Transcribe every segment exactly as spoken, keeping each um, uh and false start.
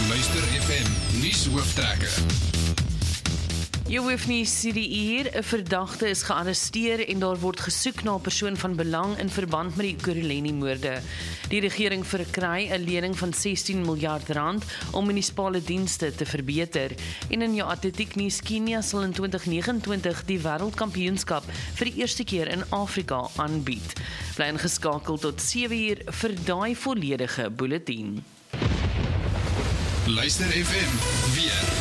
Luister F M, nuushoofdtrekke. Jou hoofnuus hierdie uur, 'n verdagte is gearresteer en daar word gesoek na 'n persoon van belang in verband met die Ekurhuleni-moorde. Die regering verkry 'n lening van sestien miljard rand om munisipale dienste te verbeter. En in jou atletieknuus, Kenia sal in twintig vyf nege die wêreldkampioenskap vir die eerste keer in Afrika aanbied. Bly ingeskakel tot sewe uur vir daai volledige bulletin. Luister F M, weer.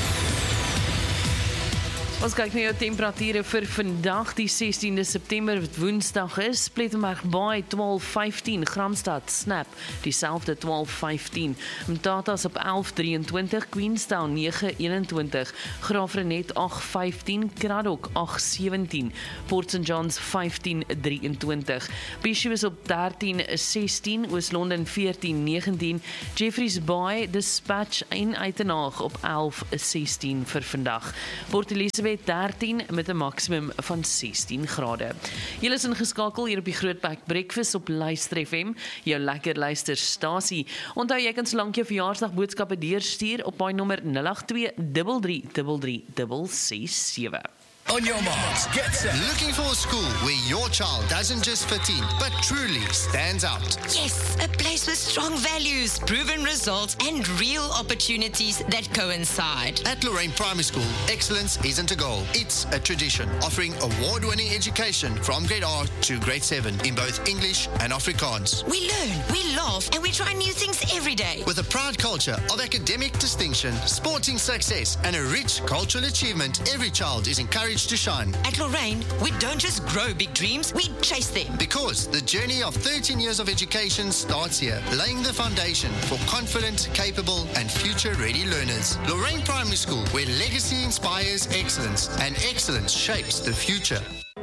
Ons kyk na jou temperature vir vandag, die sestiende September, wat Woensdag is. Plettenberg Baai twaalf vyftien, Gramstad Snap dieselfde twaalf vyftien, Mtatas op elf drieëntwintig, Queenstown nege eenentwintig, Graafrenet agt vyftien, Kraddock agt sewentien, Port Saint Johns vyftien drieëntwintig, Bishop is op dertien sestien, Oos-London veertien negentien, Jeffreys Bay, Dispatch en Uitenhaag op elf sestien vir vandag. Port Elizabeth dertien met 'n maksimum van sestien grade. Julle is ingeskakel hier op die Grootbek Breakfast op Luister F M, jou lekker luisterstasie. Onthou jy kan solank jou verjaarsdag boodskappe deurstuur op my nommer nul agt twee drie drie drie drie drie ses sewe. On your marks, get set. Looking for a school where your child doesn't just fit in, but truly stands out? Yes, a place with strong values, proven results, and real opportunities that coincide. At Lorraine Primary School, excellence isn't a goal, it's a tradition, offering award-winning education from grade R to grade seven in both English and Afrikaans. We learn, we laugh, and we try new things every day. With a proud culture of academic distinction, sporting success, and a rich cultural achievement, every child is encouraged to shine. At Lorraine, we don't just grow big dreams, we chase them. Because the journey of thirteen years of education starts here, laying the foundation for confident, capable, and future-ready learners. Lorraine Primary School, where legacy inspires excellence and excellence shapes the future.